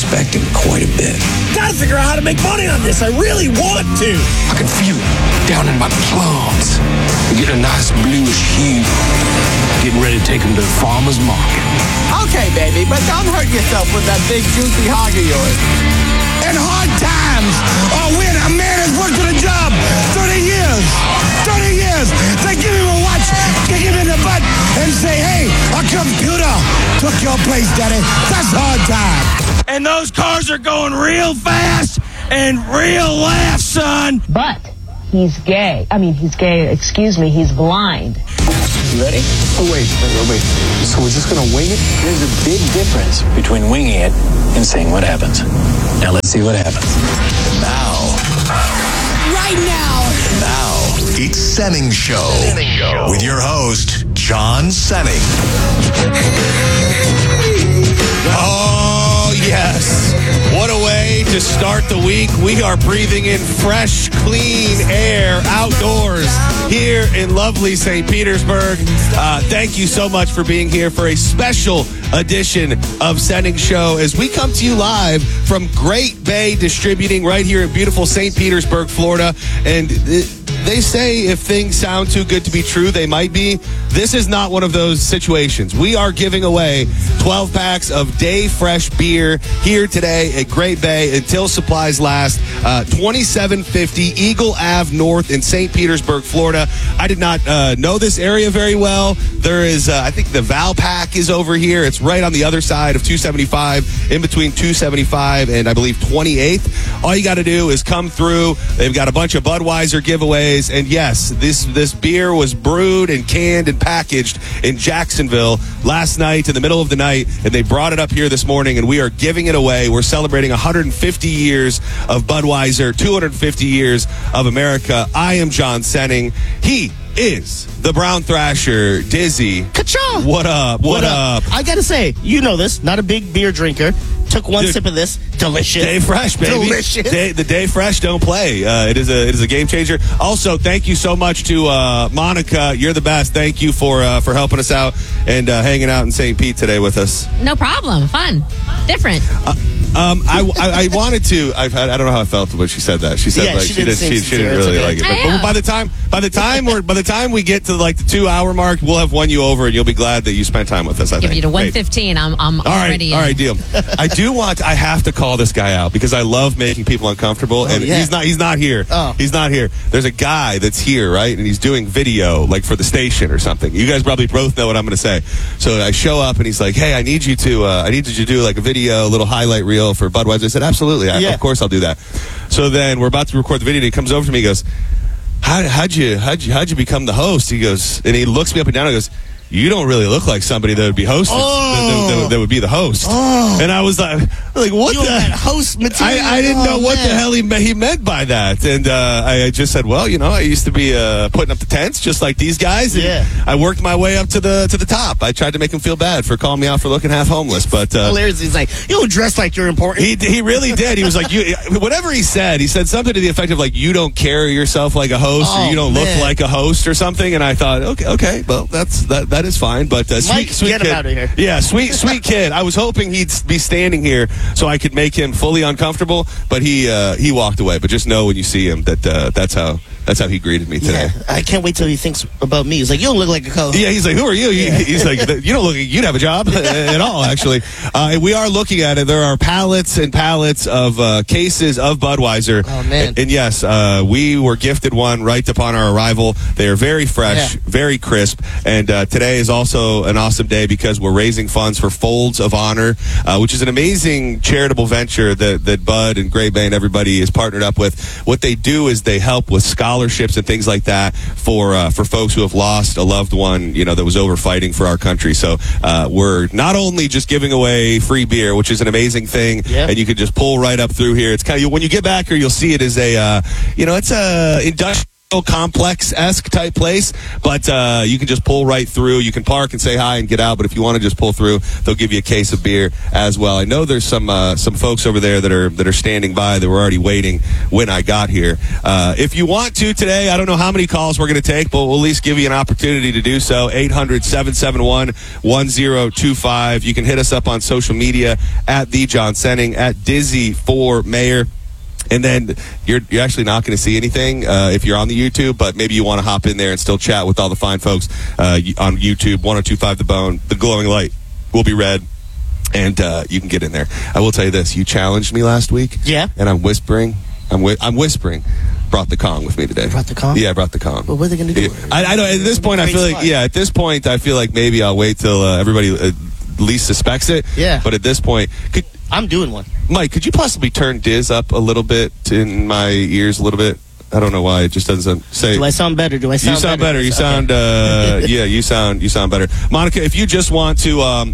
expecting quite a bit. Gotta figure out how to make money on this. I really want to. I can feel it down in my plums. Get a nice bluish hue. Getting ready to take them to the farmer's market. Okay, baby, but don't hurt yourself with that big juicy hog of yours. In hard times, or when a man has worked at a job 30 years, they give him a watch, kick him in the butt, and say, hey, our computer took your place, daddy. That's hard time. And those cars are going real fast and real fast, son. But he's gay. He's gay, excuse me, he's blind. You ready? Oh, wait. So we're just going to wing it? There's a big difference between winging it and seeing what happens. Now let's see what happens. Right now. It's Senning Show with your host, John Senning. Oh, yes. What a way to start the week. We are breathing in fresh, clean air outdoors here in lovely St. Petersburg. Thank you so much for being here for a special edition of Senning Show as we come to you live from Great Bay Distributing right here in beautiful St. Petersburg, Florida. And they say if things sound too good to be true, they might be. This is not one of those situations. We are giving away 12 packs of Day Fresh beer here today at Great Bay until supplies last. 2750 Eagle Ave North in St. Petersburg, Florida. I did not know this area very well. There is, I think the Valpak is over here. It's right on the other side of 275, in between 275 and I believe 28th. All you got to do is come through. They've got a bunch of Budweiser giveaways. And yes, this beer was brewed and canned and packaged in Jacksonville last night in the middle of the night, and they brought it up here this morning, and we are giving it away. We're celebrating 150 years of Budweiser, 250 years of America. I am John Senning. He is the Brown Thrasher, Dizzy. Ka-chow! What up? What up? I gotta say, you know this, not a big beer drinker. Took one sip of this. Delicious. Day Fresh, baby. Delicious. The Day Fresh don't play. It is a game changer. Also, thank you so much to Monica. You're the best. Thank you for helping us out and hanging out in St. Pete today with us. No problem. Fun. Different. I wanted to. I don't know how I felt when she said that. She said she didn't really like it. But by the time we get to like the 2 hour mark, we'll have won you over, and you'll be glad that you spent time with us. I Give think. you to 115. I'm already. All right, deal. I have to call this guy out because I love making people uncomfortable, and he's not here. Oh. He's not here. There's a guy that's here, right, and he's doing video like for the station or something. You guys probably both know what I'm going to say. So I show up, and he's like, "Hey, I need you to do like a video, a little highlight reel for Budweiser." I said, "Absolutely, of course I'll do that." So then we're about to record the video, and he comes over to me, and he goes, How'd you become the host? He goes, and he looks me up and down and goes, you don't really look like somebody that would be hosting. That would be the host. And I was like what you the host material? I didn't know what the hell he meant by that. And I just said, well, I used to be putting up the tents just like these guys. And I worked my way up to the top. I tried to make him feel bad for calling me out for looking half homeless. But hilarious. He's like, you don't dress like you're important. He really did. He was like, whatever he said something to the effect of like, you don't carry yourself like a host, or you don't look like a host or something. And I thought, okay, well, that is fine. But sweet get kid. him out of here. Yeah, sweet kid. I was hoping he'd be standing here so I could make him fully uncomfortable, but he walked away. But just know when you see him that that's how he greeted me today. Yeah, I can't wait till he thinks about me. He's like, you don't look like a co-host. Yeah, he's like, who are you? He's like, you don't look like you'd have a job at all, actually. We are looking at it. There are pallets and pallets of cases of Budweiser. Oh, man. And yes, we were gifted one right upon our arrival. They are very fresh, very crisp. And today is also an awesome day because we're raising funds for Folds of Honor, which is an amazing charitable venture that Bud and Great Bay and everybody is partnered up with. What they do is they help with scholarships and things like that for folks who have lost a loved one, that was over fighting for our country. So we're not only just giving away free beer, which is an amazing thing, and you can just pull right up through here. It's kind of, when you get back here, you'll see it as a, it's a industrial complex-esque type place, but you can just pull right through. You can park and say hi and get out, but if you want to just pull through, they'll give you a case of beer as well. I know there's some folks over there that are standing by that were already waiting when I got here. If you want to today, I don't know how many calls we're going to take, but we'll at least give you an opportunity to do so. 800-771-1025. You can hit us up on social media at The John Senning, at Dizzy for Mayor. And then you're actually not going to see anything if you're on the YouTube, but maybe you want to hop in there and still chat with all the fine folks on YouTube. 1025 The Bone. The glowing light will be red, and you can get in there. I will tell you this. You challenged me last week. Yeah. And I'm whispering. Brought the Kong with me today. Brought the Kong? Yeah, I brought the Kong. Well, what are they going to do? I don't. At this point, I feel like maybe I'll wait till everybody at least suspects it. Yeah. But at this point, I'm doing one. Mike, could you possibly turn Diz up a little bit in my ears a little bit? I don't know why it just doesn't say. Do I sound better? You sound better. You sound yeah. You sound better. Monica, if you just want to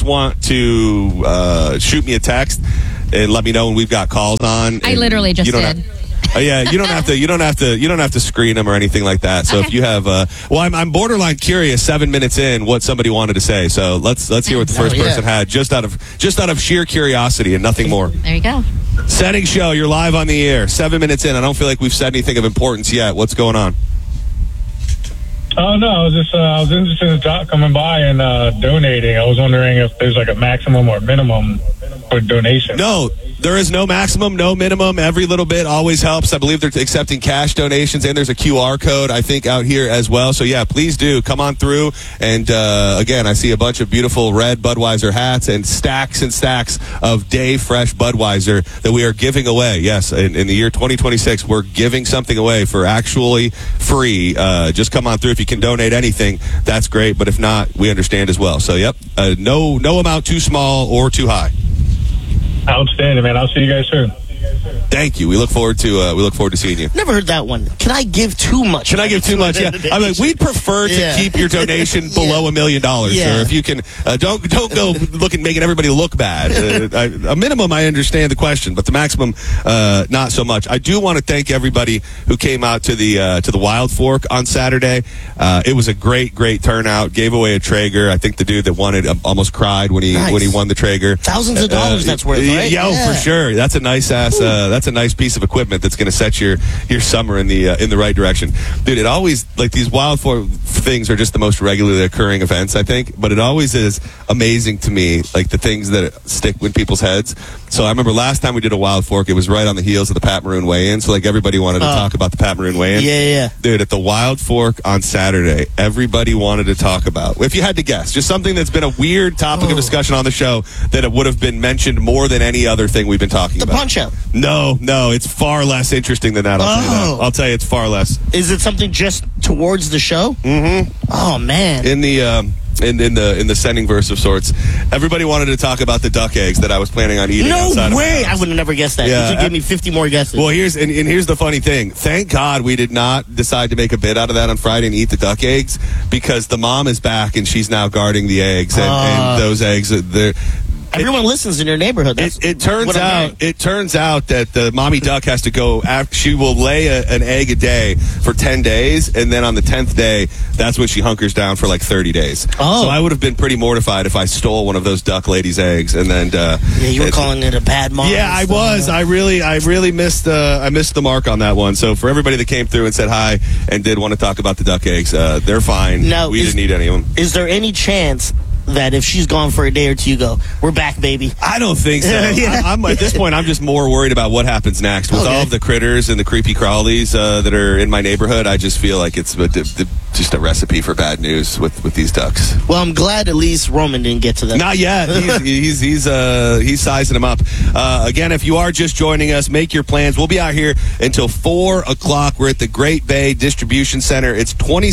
shoot me a text and let me know when we've got calls on. I literally just did. Yeah, you don't have to screen them or anything like that. So if you have, I'm borderline curious 7 minutes in what somebody wanted to say. So let's hear what the first person had just out of sheer curiosity and nothing more. There you go. Senning Show, you're live on the air. 7 minutes in. I don't feel like we've said anything of importance yet. What's going on? Oh, no, I was interested in the doc coming by and donating. I was wondering if there's like a maximum or minimum for donation. No, there is no maximum, no minimum. Every little bit always helps. I believe they're accepting cash donations, and there's a QR code, I think, out here as well. So, yeah, please do. Come on through. And, again, I see a bunch of beautiful red Budweiser hats and stacks of Day Fresh Budweiser that we are giving away. Yes, in the year 2026, we're giving something away for actually free. Just come on through. If you can donate anything, that's great. But if not, we understand as well. So, yep, no amount too small or too high. Outstanding, man. I'll see you guys soon. Thank you. We look forward to seeing you. Never heard that one. Can I give too much? Can I give too much? Yeah. I mean, we'd prefer to keep your donation below $1 million. Yeah. Or if you can, don't go making everybody look bad. A minimum, I understand the question, but the maximum, not so much. I do want to thank everybody who came out to the Wild Fork on Saturday. It was a great turnout. Gave away a Traeger. I think the dude that won it almost cried when he won the Traeger. Thousands of dollars that's worth, right? Yeah, for sure. That's a nice ass. That's a nice piece of equipment that's going to set your summer in the right direction, dude. It always, like, these Wild Fork things are just the most regularly occurring events, I think, but it always is amazing to me, like the things that stick in people's heads. So I remember last time we did a Wild Fork, it was right on the heels of the Pat Maroon weigh-in, so like everybody wanted to talk about the Pat Maroon weigh-in. Yeah. Dude, at the Wild Fork on Saturday, everybody wanted to talk about, if you had to guess, just something that's been a weird topic of discussion on the show that it would have been mentioned more than any other thing we've been talking about. The Punch-Out. No, it's far less interesting than that. I'll tell you, it's far less. Is it something just towards the show? Mm-hmm. Oh man. In the Senning verse of sorts, everybody wanted to talk about the duck eggs that I was planning on eating. No outside way! Of my house. I would have never guessed that. Yeah, you should give me 50 more guesses. Well, here's the funny thing. Thank God we did not decide to make a bit out of that on Friday and eat the duck eggs, because the mom is back and she's now guarding the eggs, and those eggs, everyone listens in your neighborhood. It turns out that the mommy duck has to go after. She will lay an egg a day for 10 days, and then on the 10th day, that's when she hunkers down for like 30 days. Oh. So I would have been pretty mortified if I stole one of those duck ladies' eggs, and then you were calling it a bad mom. Yeah, I was. I really missed the mark on that one. So for everybody that came through and said hi and did want to talk about the duck eggs, they're fine. Now, we didn't eat any of them. Is there any chance that if she's gone for a day or two, you go, we're back, baby? I don't think so. I'm at this point, I'm just more worried about what happens next. With all of the critters and the creepy crawlies that are in my neighborhood, I just feel like it's just a recipe for bad news with these ducks. Well, I'm glad at least Roman didn't get to them. Not yet. He's sizing them up. Again, if you are just joining us, make your plans. We'll be out here until 4 o'clock. We're at the Great Bay Distribution Center. It's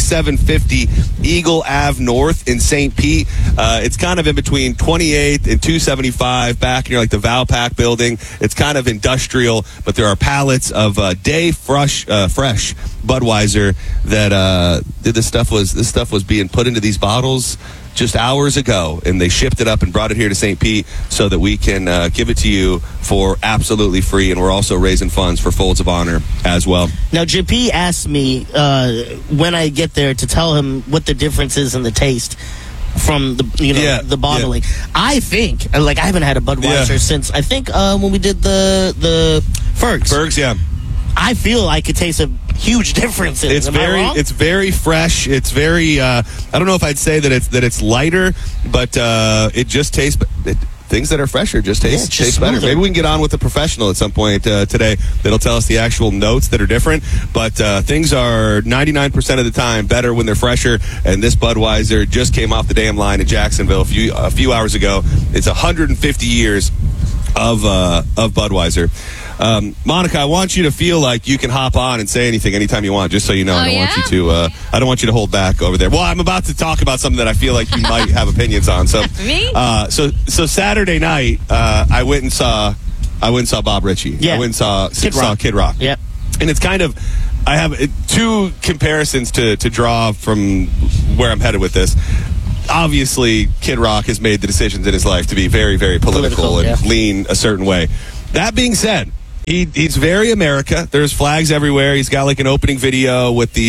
2750 Eagle Ave North in St. Pete. It's kind of in between 28th and 275 back near like the Valpak building. It's kind of industrial, but there are pallets of Day Fresh Budweiser that this stuff was being put into these bottles just hours ago, and they shipped it up and brought it here to St. Pete so that we can give it to you for absolutely free. And we're also raising funds for Folds of Honor as well. Now, JP asked me when I get there to tell him what the difference is in the taste from the bottling. Yeah. I think, like, I haven't had a Budweiser since, I think, when we did the Fergs. Fergs, yeah. I feel I could taste a huge difference in it. It's very fresh. It's very I don't know if I'd say that it's lighter, but it just tastes things that are fresher just taste better. Maybe we can get on with a professional at some point today that'll tell us the actual notes that are different, but things are 99% of the time better when they're fresher, and this Budweiser just came off the damn line in Jacksonville a few hours ago. It's 150 years of Budweiser. Monica, I want you to feel like you can hop on and say anything anytime you want, just so you know. I don't want you to hold back over there. Well, I'm about to talk about something that I feel like you might have opinions on. So me? So Saturday night, I went and saw Bob Ritchie. Yeah. I went and saw Kid Rock. Yep. And it's kind of, I have two comparisons to draw from where I'm headed with this. Obviously, Kid Rock has made the decisions in his life to be very, very political and lean a certain way. That being said, he's very America. There's flags everywhere. He's got like an opening video with the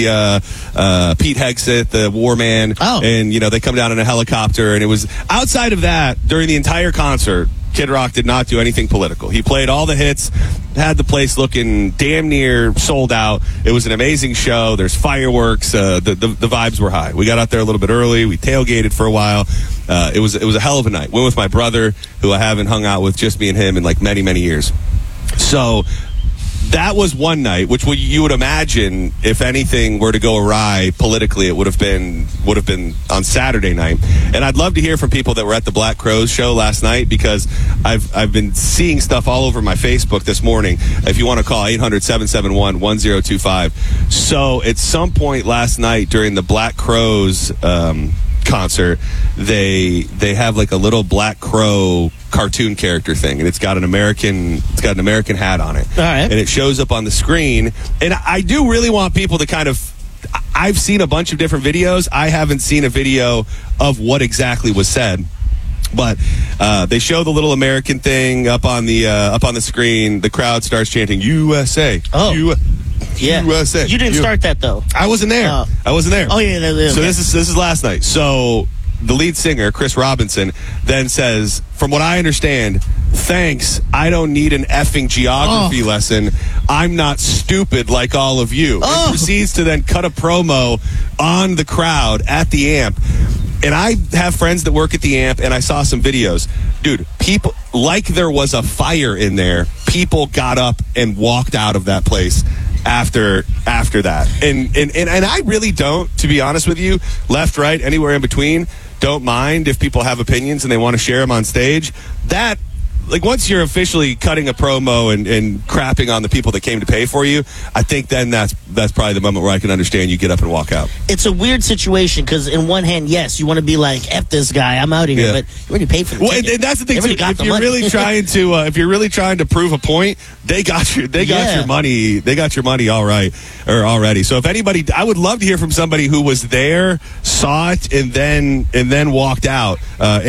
Pete Hegseth, the war man. Oh. And, they come down in a helicopter. And it was outside of that, during the entire concert, Kid Rock did not do anything political. He played all the hits, had the place looking damn near sold out. It was an amazing show. There's fireworks. The vibes were high. We got out there a little bit early. We tailgated for a while. It was a hell of a night. Went with my brother, who I haven't hung out with, just me and him, in like many, many years. So that was one night, which you would imagine, if anything were to go awry politically, it would have been on Saturday night. And I'd love to hear from people that were at the Black Crowes show last night, because I've been seeing stuff all over my Facebook this morning. If you want to call 800-771-1025. So at some point last night during the Black Crowes concert, they have like a little Black Crow cartoon character thing, and it's got an American hat on it. All right. And it shows up on the screen. And I do really want people to kind of, I've seen a bunch of different videos. I haven't seen a video of what exactly was said. But they show the little American thing up on the screen. The crowd starts chanting USA. Oh. Yeah. USA. You didn't start that, though. I wasn't there. I wasn't there. Oh, yeah. So this is last night. So the lead singer, Chris Robinson, then says, from what I understand, thanks, I don't need an effing geography lesson. I'm not stupid like all of you. And proceeds to then cut a promo on the crowd at the Amp. And I have friends that work at the Amp, and I saw some videos. Dude, people, like there was a fire in there, people got up and walked out of that place after that. And I really don't, to be honest with you, left, right, anywhere in between, don't mind if people have opinions and they want to share them on stage. That, like, once you're officially cutting a promo and crapping on the people that came to pay for you, I think then that's probably the moment where I can understand you get up and walk out. It's a weird situation, because in one hand, yes, you want to be like, F this guy, I'm out of here, but you already paid for the ticket. And that's the thing, too. If you're really trying to prove a point, they got your money. They got your money already. So if anybody, I would love to hear from somebody who was there, saw it, and then walked out.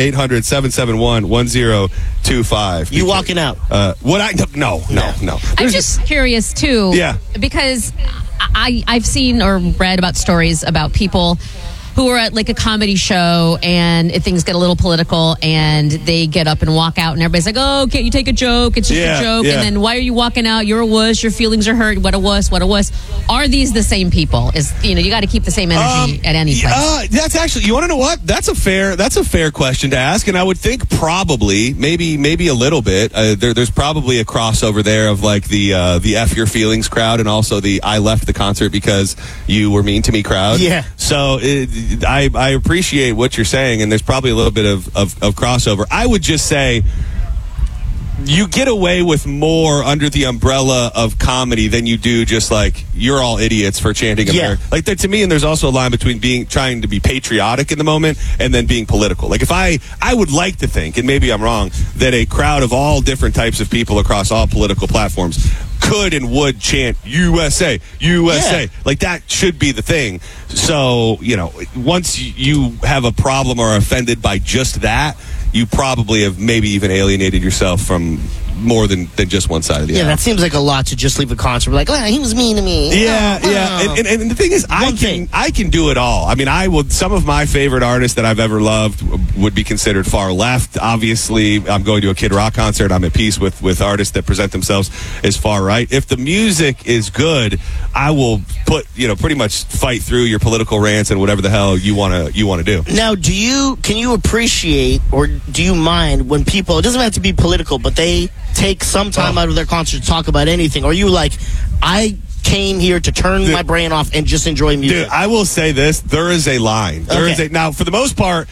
800-771-1025. You walking out? No. I'm just curious too. Yeah. Because I've seen or read about stories about people who are at like a comedy show and things get a little political and they get up and walk out and everybody's like, oh, can't you take a joke? It's just a joke. Yeah. And then why are you walking out? You're a wuss. Your feelings are hurt. What a wuss. Are these the same people? You got to keep the same energy at any place. That's actually, you want to know what? That's a fair question to ask. And I would think probably, maybe a little bit. There's probably a crossover there of like the F your feelings crowd and also the I left the concert because you were mean to me crowd. Yeah. So I appreciate what you're saying, and there's probably a little bit of crossover. I would just say, you get away with more under the umbrella of comedy than you do just like you're all idiots for chanting America. Like that to me, and there's also a line between trying to be patriotic in the moment and then being political. Like if I would like to think, and maybe I'm wrong, that a crowd of all different types of people across all political platforms could and would chant USA, USA. Yeah. Like that should be the thing. So, once you have a problem or are offended by just that, you probably have maybe even alienated yourself from more than just one side of the aisle. Yeah, that seems like a lot to just leave a concert like, he was mean to me. Yeah. And the thing is, I can do it all. I mean, some of my favorite artists that I've ever loved would be considered far left. Obviously, I'm going to a Kid Rock concert. I'm at peace with artists that present themselves as far right. If the music is good, I will pretty much fight through your political rants and whatever the hell you want to do. Now, can you appreciate or do you mind when people, it doesn't have to be political, but they take some time out of their concert to talk about anything? Or are you like, I came here to turn my brain off and just enjoy music? Dude, I will say this, there is a line. Now, for the most part,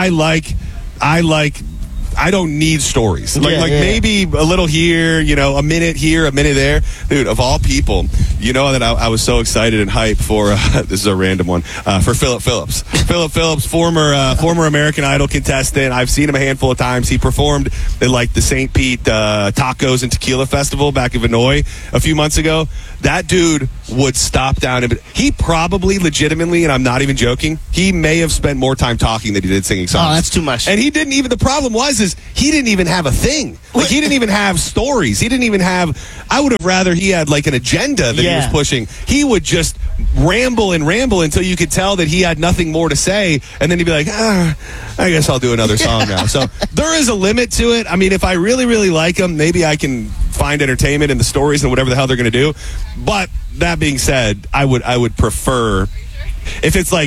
I don't need stories. Maybe a little here, a minute here, a minute there. Dude, of all people, that I was so excited and hyped for, this is a random one, for Philip Phillips. Philip Phillips, former American Idol contestant. I've seen him a handful of times. He performed at the St. Pete Tacos and Tequila Festival back in Vinoy a few months ago. That dude would stop down. He probably legitimately, and I'm not even joking, he may have spent more time talking than he did singing songs. Oh, that's too much. And he didn't even, the problem was he didn't even have a thing. He didn't even have stories. He didn't even have, I would have rather he had an agenda that he was pushing. He would just ramble until you could tell that he had nothing more to say, and then he'd be like, I guess I'll do another song now. So there is a limit to it. I mean, if I really, really like him, maybe I can find entertainment in the stories and whatever the hell they're going to do. But that being said, I would prefer, if it's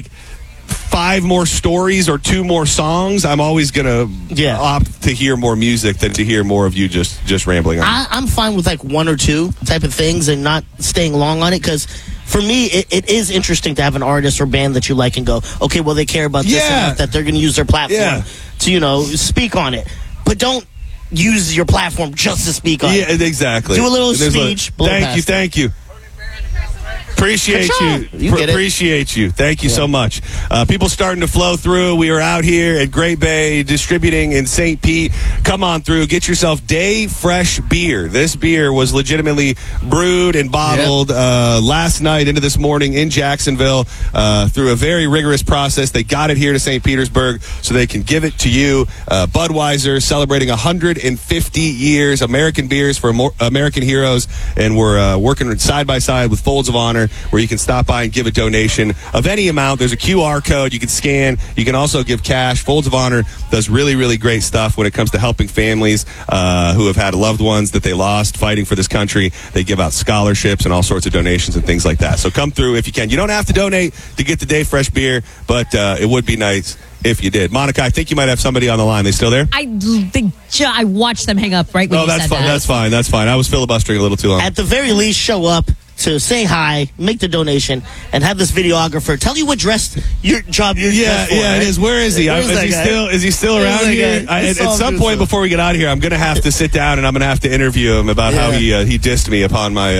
5 more stories or 2 more songs, I'm always gonna opt to hear more music than to hear more of you just rambling on. I'm fine with 1 or 2 type of things and not staying long on it, because for me it is interesting to have an artist or band that you like and go, okay, well, they care about this enough that they're gonna use their platform to speak on it, but don't use your platform just to speak on it. Yeah, exactly. Do a little speech. Thank you. Appreciate you. Appreciate you. Thank you so much. People starting to flow through. We are out here at Great Bay distributing in St. Pete. Come on through. Get yourself Day Fresh beer. This beer was legitimately brewed and bottled last night into this morning in Jacksonville through a very rigorous process. They got it here to St. Petersburg so they can give it to you. Budweiser celebrating 150 years. American beers for American heroes. And we're working side by side with Folds of Honor, where you can stop by and give a donation of any amount. There's a QR code you can scan. You can also give cash. Folds of Honor does really, really great stuff when it comes to helping families who have had loved ones that they lost fighting for this country. They give out scholarships and all sorts of donations and things like that. So come through if you can. You don't have to donate to get the Day Fresh beer, but it would be nice if you did. Monica, I think you might have somebody on the line. They still there? I watched them hang up right when you said that. That's fine. I was filibustering a little too long. At the very least, show up to say hi, make the donation, and have this videographer tell you what dress your job you're dressed for. Yeah, it is. Where is he? Is he still around here? At some point before we get out of here, I'm going to have to sit down and I'm going to have to interview him about how he dissed me upon my.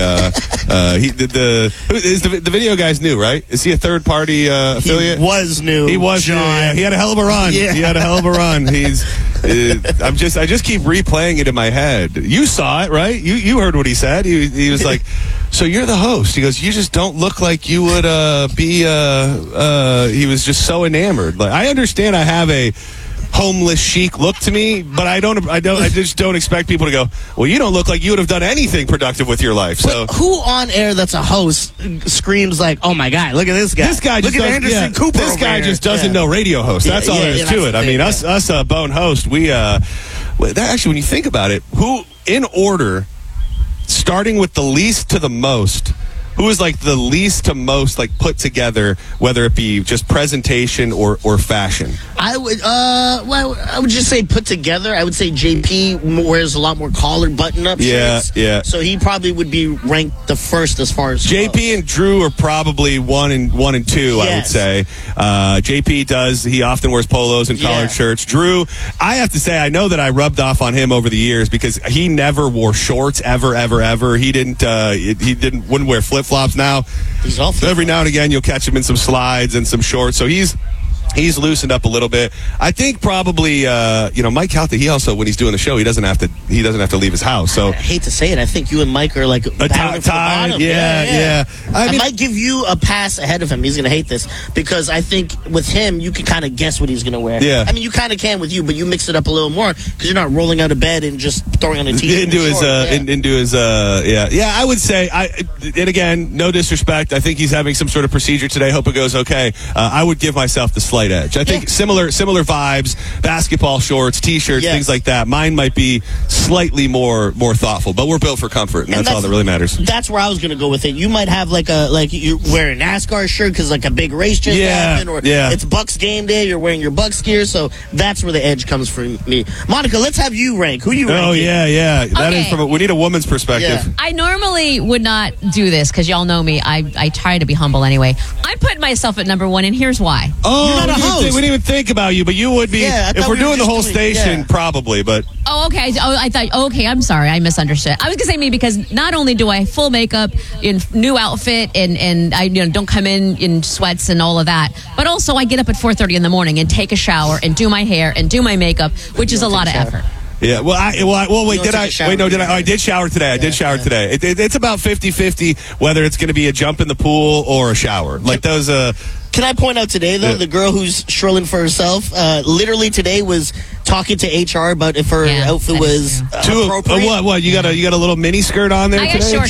The video guy's new, right? Is he a third party affiliate? He was new. He was John. new. Yeah. He had a hell of a run. Yeah. He had a hell of a run. I just keep replaying it in my head. You saw it, right? You heard what he said. He was like, so you're the host. He goes, you just don't look like you would be. He was just so enamored. I understand I have a homeless chic look to me, but I just don't expect people to go, well, you don't look like you would have done anything productive with your life. So who on air that's a host screams like, oh my God, look at this guy. This guy look just at Anderson Cooper. This guy just doesn't know radio host. That's all there is to it. I mean, us bone host, actually, when you think about it, who in order, starting with the least to the most, who is like the least to most like put together, whether it be just presentation or fashion? I would just say put together. I would say JP wears a lot more collar button-up shirts. Yeah. So he probably would be ranked the first as far as JP and Drew are probably one and two. Yes. I would say. JP he often wears polos and collared shirts. Drew, I have to say, I know that I rubbed off on him over the years because he never wore shorts ever. He wouldn't wear flip-flops. Now every now and again you'll catch him in some slides and some shorts. So he's loosened up a little bit. I think probably Mike Calta, he also, when he's doing the show, he doesn't have to leave his house. So I hate to say it, I think you and Mike are like battling for the bottom. Yeah. I might give you a pass ahead of him. He's going to hate this because I think with him you can kind of guess what he's going to wear. Yeah. I mean, you kind of can with you, but you mix it up a little more because you're not rolling out of bed and just throwing on a t-shirt. I would say, and again, no disrespect, I think he's having some sort of procedure today. Hope it goes okay. I would give myself the slight edge. I think similar vibes, basketball shorts, t-shirts, things like that. Mine might be slightly more thoughtful, but we're built for comfort, and that's all that really matters. That's where I was going to go with it. You might have like you wear a NASCAR shirt because like a big race just happened, or it's Bucks game day. You're wearing your Bucks gear, so that's where the edge comes from me. Monica, let's have you rank. Who you rank? Oh yeah. That is we need a woman's perspective. Yeah. I normally would not do this because y'all know me. I try to be humble anyway. I'm putting myself at number 1, and here's why. Oh, you're not a host. We didn't even think about you, but you would be if we're doing the whole station, probably. But okay. I thought. Okay, I'm sorry, I misunderstood. I was gonna say me because not only do I full makeup in new outfit and I don't come in sweats and all of that, but also I get up at 4:30 in the morning and take a shower and do my hair and do my makeup, which is a lot of effort. Yeah, wait, did I? Wait, no, did I? Oh, I did shower today. Today. It's about 50-50 whether it's going to be a jump in the pool or a shower. Like those. Can I point out today, though, the girl who's shrilling for herself, literally today was talking to HR about if her outfit was appropriate. What? You got a little mini skirt on there I got today? short